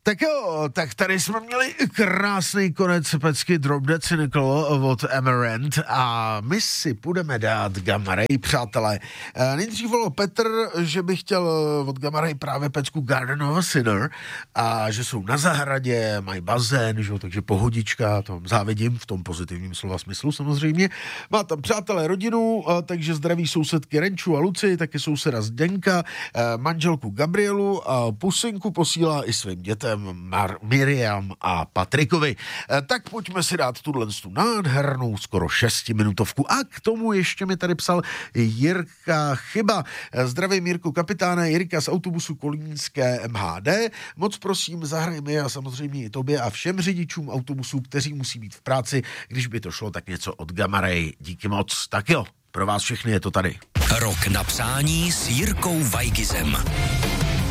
Tak jo, tak tady jsme měli krásný konec pecky Drop Dead Cynical od Amaranth a my si půjdeme dát Gamma Ray, přátelé. Nejdřív volal Petr, že by chtěl od Gamma Ray právě pecku Garden of a Sinner a že jsou na zahradě, mají bazén, že? Takže pohodička, to závidím v tom pozitivním slova smyslu samozřejmě. Má tam přátelé rodinu, takže zdraví sousedky Renču a Luci, taky souseda Zdenka, manželku Gabrielu a pusinku posílá i svým dětem Miriam a Patrikovi. Tak pojďme si dát tuhle nádhernou skoro 6minutovku. A k tomu ještě mi tady psal Jirka Chyba. Zdravím Jirku kapitáne, Jirka z autobusu Kolínské MHD. Moc prosím, zahraj mi a samozřejmě i tobě a všem řidičům autobusů, kteří musí být v práci, když by to šlo, tak něco od Gamma Ray. Díky moc. Tak jo, pro vás všechny je to tady. Rok na přání s Jirkou Vajgizem.